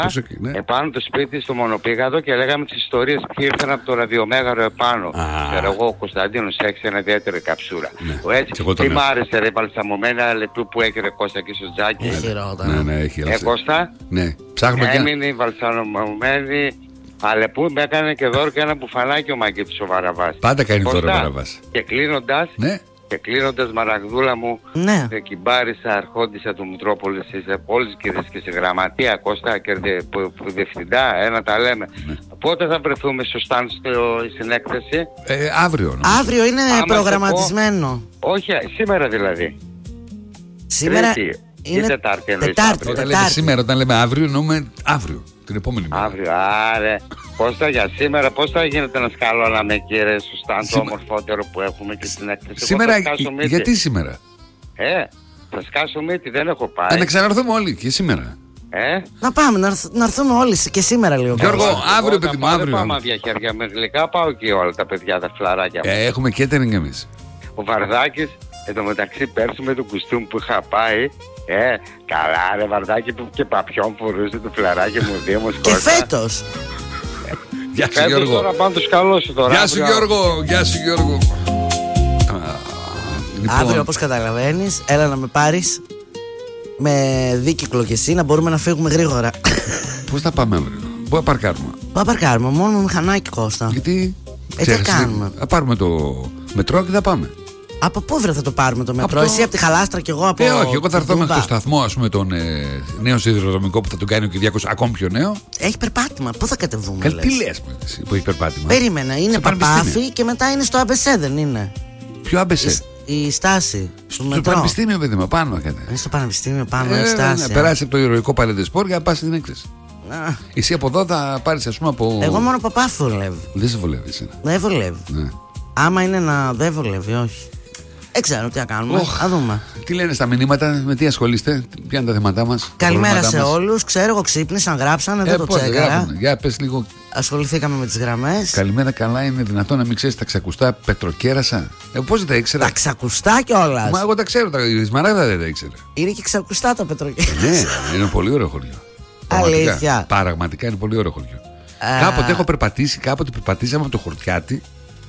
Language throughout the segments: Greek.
Ναι. Επάνω το σπίτι στο μονοπήγαδο και λέγαμε τις ιστορίες που ήρθαν από το ραδιομέγαρο επάνω. Ξέρω εγώ, ο Κωνσταντίνος έχει ένα ιδιαίτερη καψούρα. Ναι. Έτσι, τι μ' άρεσε ρε μπαλσαμωμένα λεπτού που έκανε Κώστα εκεί στο τζάκι. Ναι, έχει. Κώστα. Ναι, ψάχνουμε και... Έμεινε η βαλσαμωμένη αλεπού, με έκανε και δώρο και ένα μπουφανάκι ο Μαγκήτης ο Βαραβάς. Πάντα κάνει δώρο ο Βαραβάς. Και κλείνοντας... Ναι. Και κλείνοντας, Μαραγδούλα μου, ναι. Κυμπάρισα, αρχόντισσα του Μητρόπολης, σε πόλεις και σε γραμματεία, Κώστα και διευθυντά, ένα τα λέμε. Ναι. Πότε θα βρεθούμε στο stand στην έκθεση? Αύριο. Νομίζω. Αύριο είναι προγραμματισμένο. Όχι, σήμερα δηλαδή. Σήμερα είναι Τετάρτη. Όταν λέμε σήμερα, όταν λέμε αύριο, εννοούμε αύριο. Την επόμενη μέρα. Αύριο, άρε. Κώστα, για σήμερα πώς θα γίνεται να σκαλώναμε, κύριε, στο stand το ομορφότερο που έχουμε και στην έκθεση? Σήμερα, γιατί σήμερα? Θα σκάσω μύτη, δεν έχω πάει. Να ξαναρθούμε όλοι και σήμερα. Να πάμε, να έρθουμε όλοι και σήμερα λίγο. Γιώργο, αύριο παιδί μου, αύριο. Δεν πάω μαύρια χέρια με γλυκά, πάω και όλα τα παιδιά, τα φλαράκια. Έχουμε catering εμείς. Ο Βαρδάκης, εν τω μεταξύ πέρσι με το κουστούμ που είχα πάει. Καλά ρε Βαρδάκη, που και παπιόν φορούσε το φλαράκι μου Δήμος. Και φέτος. Γεια σου Γιώργο. Τώρα πάνω τους καλώσω τώρα. Γεια σου Γιώργο, γεια σου Γιώργο. Αύριο όπως καταλαβαίνεις, έλα να με πάρεις με δίκυκλο και εσύ, να μπορούμε να φύγουμε γρήγορα. Πώς θα πάμε αύριο? Πού θα παρκάρουμε? Πού θα παρκάρουμε, μόνο με μηχανάκι, Κώστα. Γιατί? Τι κάνουμε? Θα πάρουμε το μετρό και θα πάμε. Από πού βρε θα το πάρουμε το μετρό? Εσύ από τη Χαλάστρα και εγώ από... όχι, εγώ θα έρθω μέχρι το σταθμό, ας πούμε, τον νέο σιδηροδρομικό που θα τον κάνει ο Κυριάκος, ακόμη πιο νέο. Έχει περπάτημα, πού θα κατεβούμε? Τι λες που έχει περπάτημα? Περίμενα, είναι Παπάφη και μετά είναι στο Αμπεσέ, δεν είναι? Ποιο Αμπεσέ? Η στάση στο Πανεπιστήμιο, παιδί μου, πάνω έκανε. Είναι στο Πανεπιστήμιο, πάνω η στάση. Να περάσει από το ηρωικό Παλαιντεσπόρ για να πας στην έκθεση. Εσύ από εδώ θα πάρεις, ας πούμε, από... Εγώ μόνο Παπάφη βολεύει. Δεν σε βολεύει εσένα? Δεν βολεύει. Άμα είναι να δεν βολεύει, όχι. Δεν ξέρω τι θα κάνουμε. Θα δούμε. Τι λένε στα μηνύματα, με τι ασχολείστε, ποια είναι τα θέματά μας? Καλημέρα σε όλους. Ξέρω, εγώ ξύπνησαν, γράψανε, δεν το τσέκαρα. Για πες λίγο. Ασχοληθήκαμε με τις γραμμές. Καλημέρα, καλά, είναι δυνατόν να μην ξέρεις τα ξακουστά Πετροκέρασα? Πώς δεν τα ήξερα? Τα ξακουστά κιόλας. Μα εγώ τα ξέρω, η Σμαράγδα δεν τα ήξερα. Είναι και ξακουστά τα Πετροκέρασα. Ναι, είναι πολύ ωραίο χωριό. Αλήθεια. Πραγματικά είναι πολύ ωραίο χωριό. Κάποτε έχω περπατήσει, κάποτε περπατήσαμε από το Χορτιάτι.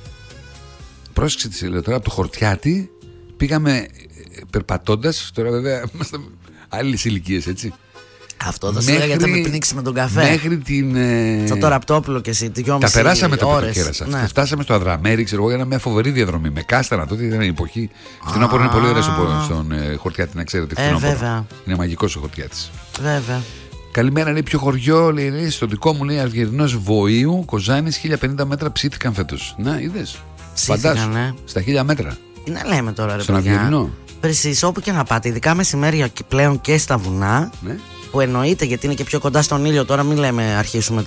Πρόσεξε τι λέω τώρα, από το Χορτιάτι πήγαμε περπατώντας. Τώρα βέβαια είμαστε άλλες ηλικίες, έτσι. Αυτό θα σου λέγα γιατί θα με πνίξει με τον καφέ. Μέχρι την. Σαν το Ραπτόπουλο και εσύ, 2,5 ώρες. Τα περάσαμε τα Πετροκέρασα. Ναι. Φτάσαμε στο Αδραμέρι, ξέρω εγώ, για μια φοβερή διαδρομή. Με κάστανα τότε, ήταν η εποχή. Φθινόπωρο είναι πολύ ωραίο στον Χορτιάτι, να ξέρετε. Βέβαια. Είναι μαγικός ο Χορτιάτης. Βέβαια. Καλημέρα, λέει, ποιο χωριό, λέει, στο δικό μου, λέει, Αργυρινός Βοήου, Κοζάνης, 1500 μέτρα ψήθηκαν φέτος. Να, είδες. Φαντάσου, στα 1000 μέτρα. Τι να λέμε τώρα, ρε στον Αυγερινό. Εσείς όπου και να πάτε, ειδικά μεσημέρια πλέον και στα βουνά, ναι. Που εννοείται γιατί είναι και πιο κοντά στον ήλιο. Τώρα μην λέμε αρχίσουμε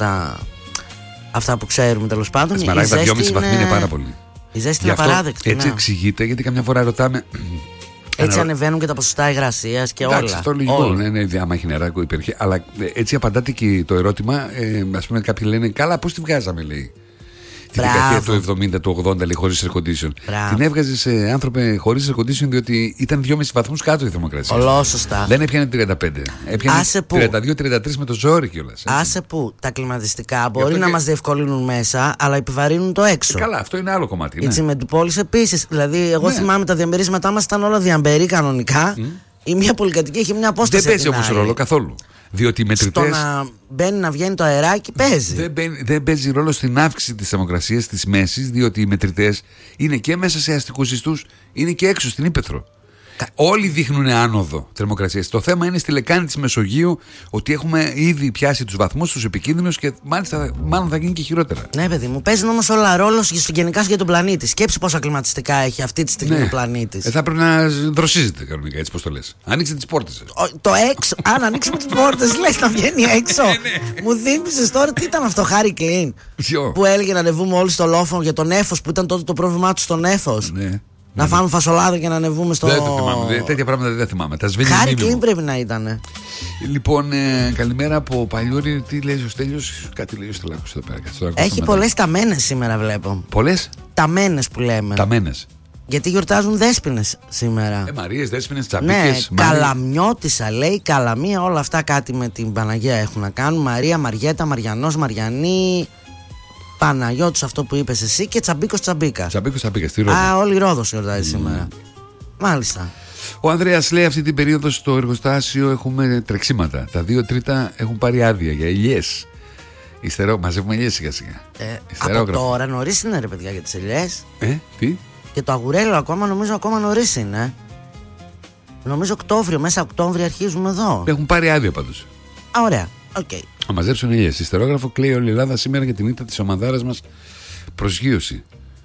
αυτά που ξέρουμε, τέλος πάντων. Σμαράγδα 2,5 βαθμοί είναι πάρα πολύ. Η ζέστη είναι απαράδεκτη. Έτσι εξηγείται, γιατί καμιά φορά ρωτάμε. Έτσι ανεβαίνουν και τα ποσοστά υγρασίας και όλα. Αυτό λογικό. Ναι, άμα έχει νεράκο υπήρχε. Αλλά έτσι απαντάτε και το ερώτημα. Ας πούμε, κάποιοι λένε, καλά, πώς τη βγάζαμε, λέει. Τη δεκαετία του 70, του 80, λέει, χωρίς air condition. Την έβγαζε άνθρωπε χωρίς air condition, διότι ήταν 2,5 βαθμούς κάτω η θερμοκρασία. Ολόσωστα. Δεν έπιανε 35. Έπιανε 32-33 με το ζόρι κιόλας. Άσε που τα κλιματιστικά μπορεί να μας διευκολύνουν μέσα, αλλά επιβαρύνουν το έξω. Καλά, αυτό είναι άλλο κομμάτι. Έτσι, με την πόλη επίσης. Δηλαδή, εγώ θυμάμαι τα διαμερίσματά μας ήταν όλα διαμπερί κανονικά. Η μία πολυκατοικία είχε μια απόσταση. Δεν παίζει όμως ρόλο καθόλου. Διότι οι μετρητές. Στο να μπαίνει να βγαίνει το αεράκι παίζει. Δεν παίζει ρόλο στην αύξηση της θερμοκρασίας της μέσης, διότι οι μετρητές είναι και μέσα σε αστικούς ιστούς, είναι και έξω στην ύπαιθρο. Όλοι δείχνουν άνοδο θερμοκρασίας. Το θέμα είναι στη λεκάνη της Μεσογείου ότι έχουμε ήδη πιάσει τους βαθμούς, τους επικίνδυνους και μάλιστα μάλλον θα γίνει και χειρότερα. Ναι, παιδί μου, παίζουν όμως όλα ρόλο γενικά για τον πλανήτη. Σκέψου πόσα κλιματιστικά έχει αυτή τη στιγμή ο πλανήτης. Θα πρέπει να δροσίζετε κανονικά, έτσι πώς το λες. Ανοίξτε τις πόρτες. Το έξω. Αν ανοίξουμε τις πόρτες, λες να βγαίνει έξω. Μου θύμισες τώρα τι ήταν αυτό, Χάρη Κλίν. Που έλεγε να ανεβούμε όλοι στο λόφο για τον Έφος που ήταν τότε το πρόβλημά του στον Έφος. Να φάμε φασολάδα και να ανεβούμε στο. Δεν το θυμάμαι. Τέτοια πράγματα δεν τα θυμάμαι. Τα σβήνει. Χάρη Κλίν πρέπει να ήταν. Λοιπόν, καλημέρα από Παλιούρη. Τι λέει ο Στέλιος? Κάτι λέει ο Στελάκος εδώ πέρα. Έχει πολλές ταμένες σήμερα, βλέπω. Πολλές? Ταμένες που λέμε. Ταμένες. Γιατί γιορτάζουν δέσποινες σήμερα. Μαρίες, δέσποινες, τσαμπίκες. Ναι, Καλαμιώτισσα λέει, Καλαμία, όλα αυτά κάτι με την Παναγία έχουν να κάνουν. Μαρία, Μαριέτα, Μαριανός, Μαριανή, Παναγιώτης, αυτό που είπες εσύ, και Τσαμπίκος Τσαμπίκα. Τσαμπίκος Τσαμπίκα, στη Ρόδο. Όλη η Ρόδος γιορτάζει σήμερα. Μάλιστα. Ο Ανδρέας λέει αυτή την περίοδο στο εργοστάσιο έχουμε τρεξίματα. Τα 2 τρίτα έχουν πάρει άδεια για ελιές. Μαζεύουμε ελιές σιγά σιγά. Από τώρα νωρίς είναι ρε παιδιά για τις ελιές. Τι? Και το αγουρέλο νομίζω ακόμα νωρίς είναι. Νομίζω Οκτώβριο, μέσα Οκτώβριο αρχίζουμε εδώ. Έχουν πάρει άδεια πάντως. Ωραία, οκ. Να μαζέψουν ελιές. Ιστερόγραφο κλαίει όλη η Ελλάδα σήμερα για την ήττα της ομαδάρας μας προσγείωση.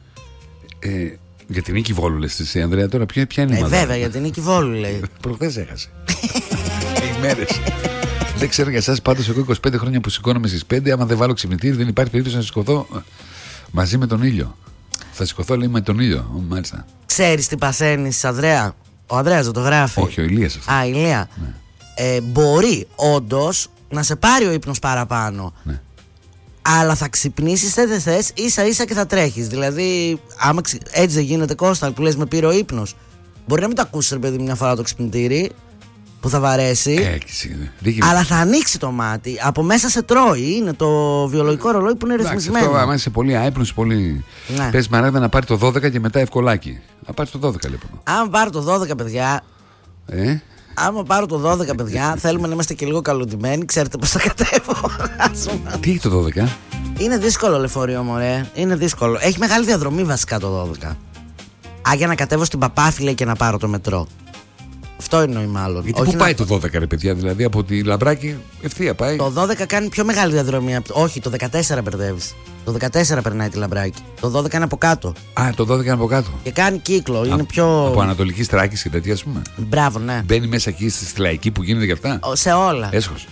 Για την Νίκη Βόλου λες εσύ, Ανδρέα, τώρα ποια είναι η ομάδα? Βέβαια, για την Νίκη Βόλου λέει. Προχθές έχασε. Οι μέρες. Δεν ξέρω για εσάς, πάντως εγώ 25 χρόνια που σηκώνομαι στις 5, άμα δεν βάλω ξυπνητήρι δεν υπάρχει περίπτωση να σηκωθώ μαζί με τον ήλιο. Θα σηκωθώ λέει με τον ήλιο, μάλιστα. Ξέρεις τι πασαίνεις, Ανδρέα? Ο Ανδρέας δεν το γράφει. Όχι, ο Ηλίας αυτό. Ηλία. Ναι. Μπορεί όντως να σε πάρει ο ύπνος παραπάνω. Ναι. Αλλά θα ξυπνήσεις δεν θες, ίσα ίσα και θα τρέχεις. Δηλαδή, άμα έτσι δεν γίνεται, Κώστα, που λες με πήρε ο ύπνος. Μπορεί να μην το ακούσεις ρε παιδί μια φορά το ξυπνητήρι που θα βαρέσει. Αλλά θα ανοίξει το μάτι. Από μέσα σε τρώει. Είναι το βιολογικό ρολόι που είναι ρυθμισμένο. Αυτό, άμα είσαι πολύ άϊπνος, πολύ. Ναι. Πες Μαράγδα να πάρει το 12 και μετά ευκολάκι. Να πάρει το 12 λοιπόν. Άμα πάρω το 12, παιδιά. Άμα πάρω το 12, παιδιά, θέλουμε να είμαστε και λίγο καλοντημένοι. Ξέρετε πώς θα κατέβω. Τι έχει το 12? Είναι δύσκολο λεωφορείο, μωρέ. Είναι δύσκολο. Έχει μεγάλη διαδρομή βασικά το 12. Για να κατέβω στην Παπάφυλε και να πάρω το μετρό. Αυτό εννοεί μάλλον. Γιατί πού πάει το 12 ρε παιδιά, δηλαδή από τη Λαμπράκη ευθεία πάει. Το 12 κάνει πιο μεγάλη διαδρομή. Όχι, το 14 μπερδεύεις. Το 14 περνάει τη Λαμπράκη. Το 12 είναι από κάτω. Το 12 είναι από κάτω. Και κάνει κύκλο. Είναι πιο. Από Ανατολική Τράκη και τέτοια, ας πούμε. Μπράβο, ναι. Μπαίνει μέσα εκεί στη Λαϊκή που γίνεται και αυτά. Σε όλα. Έσχος.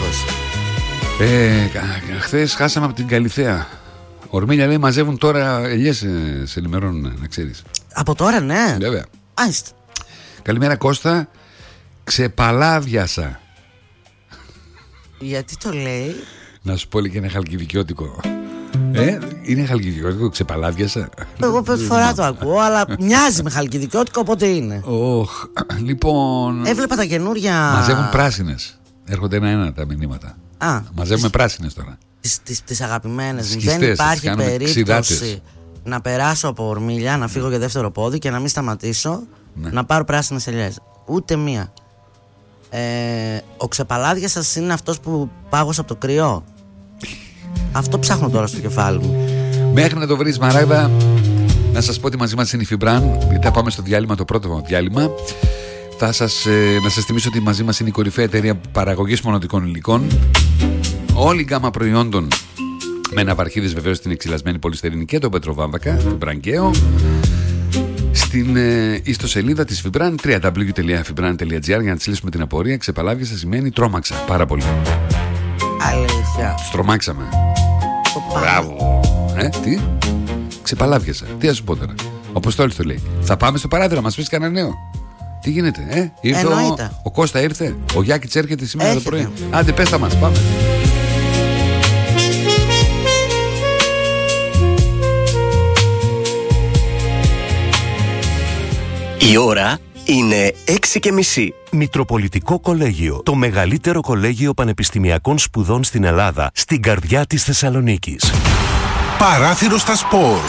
Χθες χάσαμε από την Καλυθέα. Ορμήλια λέει μαζεύουν τώρα ελιές, σε ενημερώνουν, να ξέρεις. Από τώρα, ναι. Βέβαια. Άιστα. Καλημέρα Κώστα. Ξεπαλάδιασα. Γιατί το λέει? Να σου πω και ένα χαλκιδικιώτικο. Είναι χαλκιδικιώτικο, ξεπαλάδιασα. Εγώ πρώτη φορά το ακούω, αλλά μοιάζει με χαλκιδικιώτικο, οπότε είναι. Λοιπόν. Έβλεπα τα καινούρια. Μαζεύουν πράσινες. Έρχονται ένα-ένα τα μηνύματα. Μαζεύουμε πράσινες τώρα. Τις αγαπημένες μου. Δεν υπάρχει περίπτωση να περάσω από Ορμήλια, να φύγω για δεύτερο πόδι και να μην σταματήσω να πάρω πράσινες ελιές. Ούτε μία. Ο ξεπαλάδια σας είναι αυτός που πάγωσε από το κρυό. Αυτό ψάχνω τώρα στο κεφάλι μου. Μέχρι να το βρεις Μαράγδα, να σας πω ότι μαζί μας είναι η Φιμπράν. Γιατί θα πάμε στο διάλειμμα, το πρώτο διάλειμμα. Να σας θυμίσω ότι μαζί μας είναι η κορυφαία εταιρεία παραγωγής μονοτικών υλικών. Όλη η γκάμα προϊόντων με ναυαρχίδες βεβαίως στην εξυλασμένη πολυστερίνη και τον Πετροβάμβακα, τον Μπραγκαίο. Στην ιστοσελίδα της Fibran, www.fibran.gr, για να της λύσουμε την απορία. Ξεπαλάβιασα σημαίνει τρόμαξα πάρα πολύ. Αλήθεια. Τους τρομάξαμε. Μπράβο. Τι? Ξεπαλάβιασα. Τι θα σου πω τώρα? Ο Αποστόλης το λέει. Θα πάμε στο παράθυρο, μας πεις κανένα νέο? Τι γίνεται, ήρθε ο Κώστα ήρθε, ο Γιάκητς έρχεται σήμερα το πρωί. Άντε πες τα μας, πάμε. Η ώρα είναι 6:30. Μητροπολιτικό Κολέγιο. Το μεγαλύτερο κολέγιο πανεπιστημιακών σπουδών στην Ελλάδα, στην καρδιά της Θεσσαλονίκης. Παράθυρο στα σπορ.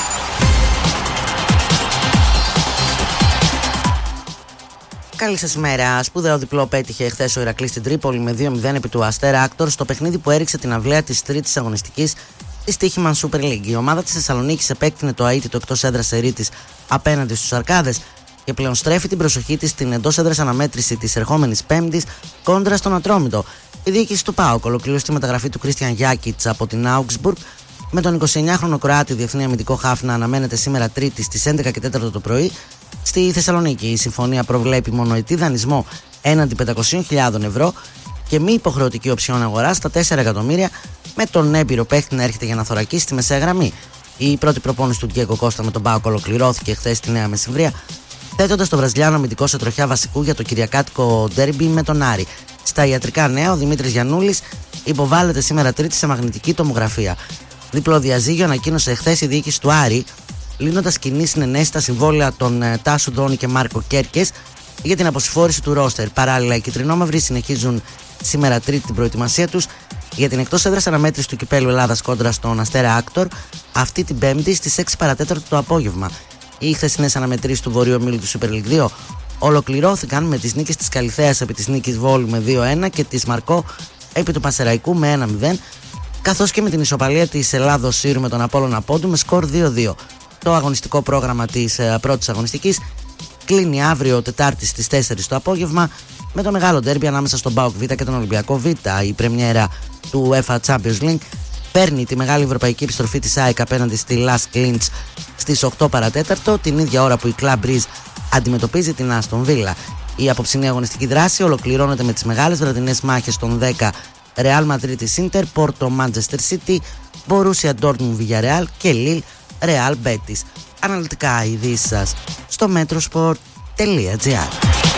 Καλή σας ημέρα. Σπουδαίο διπλό πέτυχε χθες ο Ηρακλής στην Τρίπολη με 2-0 επί του Αστέρα Άκτορ στο παιχνίδι που έριξε την αυλαία της τρίτης αγωνιστικής της Τύχημαν Super League. Η ομάδα της Θεσσαλονίκης επέκτηνε το αίτητο εκτός έδρας σερί της απέναντι στους Αρκάδες και πλέον στρέφει την προσοχή της στην εντός έδρας αναμέτρηση της ερχόμενης Πέμπτης κόντρα στον Ατρόμητο. Η διοίκηση του ΠΑΟΚ ολοκλήρωσε τη μεταγραφή του Κρίστιαν Γιάκητς από την Augsburg, με τον 29χρονο Κροάτη διεθνή αμυντικό χαφ να αναμένεται σήμερα Τρίτη στις 11 και 4 το πρωί στη Θεσσαλονίκη. Η συμφωνία προβλέπει μονοετή δανεισμό έναντι 500.000 ευρώ και μη υποχρεωτική οψιόν αγορά στα 4 εκατομμύρια, με τον έμπειρο παίχτη να έρχεται για να θωρακίσει τη μεσαία γραμμή. Η πρώτη προπόνηση του Ντιέγκο Κώστα με τον ΠΑΟΚ ολοκληρώθηκε χθες στη Νέα Μεσημβρία, θέτοντας τον Βραζιλιάνο αμυντικό σε τροχιά βασικού για το κυριακάτικο ντέρμπι με τον Άρη. Στα ιατρικά νέα, ο Δημήτρης Γιαννούλης υποβάλλεται σήμερα Τρίτη σε μαγνητική τομογραφία. Διπλό διαζύγιο ανακοίνωσε χθες η διοίκηση του Άρη, λύνοντας κοινή συνενέση τα συμβόλαια των Τάσου Ντόνι και Μάρκο Κέρκες για την αποσυμφόρηση του ρόστερ. Παράλληλα, οι κυτρινόμαυροι συνεχίζουν σήμερα Τρίτη την προετοιμασία τους για την εκτός έδρας αναμέτρηση του Κυπέλλου Ελλάδας κόντρα στον Αστέρα Άκτορ αυτή την Πέμπτη στις 6 παρατέταρτο το απόγευμα. Οι χθεσινές αναμετρήσεις του Βορείου Ομίλου του Super League 2 ολοκληρώθηκαν με τις νίκες της Καλιθέας επί της νίκης Βόλου με 2-1 και της Μαρκό επί του Πανσεραϊκού με 1-0, καθώς και με την ισοπαλία της Ελλάδος Σύρου με τον Απόλλωνα Πόντου με σκορ 2-2. Το αγωνιστικό πρόγραμμα της πρώτης αγωνιστικής κλείνει αύριο Τετάρτη στις 4 το απόγευμα με το μεγάλο ντέρμπι ανάμεσα στον ΠΑΟΚ Β και τον Ολυμπιακό Β. Η πρεμιέρα του UEFA Champions League παίρνει τη μεγάλη ευρωπαϊκή επιστροφή της ΑΕΚ απέναντι στη Las Clins στις 8 παρατέταρτο, την ίδια ώρα που η Club Breeze αντιμετωπίζει την Aston Villa. Η απόψινή αγωνιστική δράση ολοκληρώνεται με τις μεγάλες βραδινές μάχες των 10 Real Madrid Inter, Porto Manchester City, Borussia Dortmund Villarreal και Lille Real Betis. Αναλυτικά ειδήσεις σας στο metrosport.gr.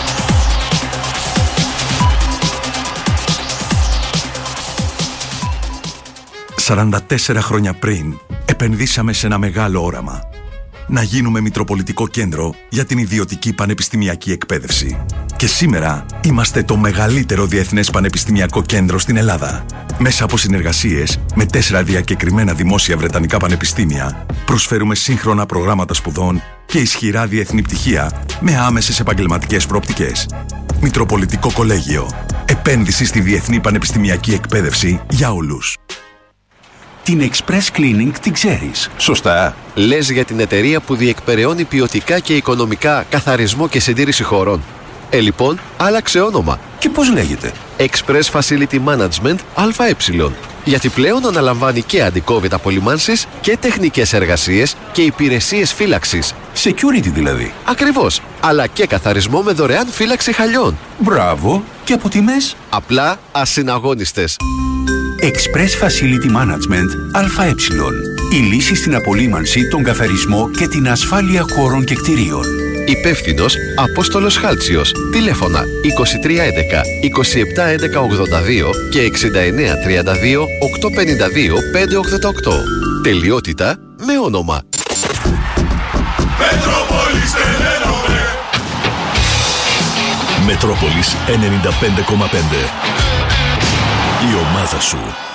44 χρόνια πριν επενδύσαμε σε ένα μεγάλο όραμα. Να γίνουμε μητροπολιτικό κέντρο για την ιδιωτική πανεπιστημιακή εκπαίδευση. Και σήμερα είμαστε το μεγαλύτερο διεθνές πανεπιστημιακό κέντρο στην Ελλάδα. Μέσα από συνεργασίες με 4 διακεκριμένα δημόσια βρετανικά πανεπιστήμια, προσφέρουμε σύγχρονα προγράμματα σπουδών και ισχυρά διεθνή πτυχία με άμεσες επαγγελματικές προοπτικές. Μητροπολιτικό Κολέγιο. Επένδυση στη διεθνή πανεπιστημιακή εκπαίδευση για όλους. Την Express Cleaning την ξέρεις, σωστά? Λες για την εταιρεία που διεκπεραιώνει ποιοτικά και οικονομικά καθαρισμό και συντήρηση χώρων. Λοιπόν, άλλαξε όνομα. Και πώς λέγεται? Express Facility Management ΑΕ. Γιατί πλέον αναλαμβάνει και αντι-COVID απολυμάνσεις και τεχνικές εργασίες και υπηρεσίες φύλαξης. Security δηλαδή. Ακριβώς. Αλλά και καθαρισμό με δωρεάν φύλαξη χαλιών. Μπράβο. Και από τιμές? Απλά ασυναγώνιστες. Express Facility Management ΑΕ. Η λύση στην απολύμανση, τον καθαρισμό και την ασφάλεια χώρων και κτηρίων. Υπεύθυνος Απόστολος Χάλτσιος. Τηλέφωνα 2311 2711 82 και 6932 852 588. Τελειότητα με όνομα. Μετρόπολης 95,5. Η ομάδα σου.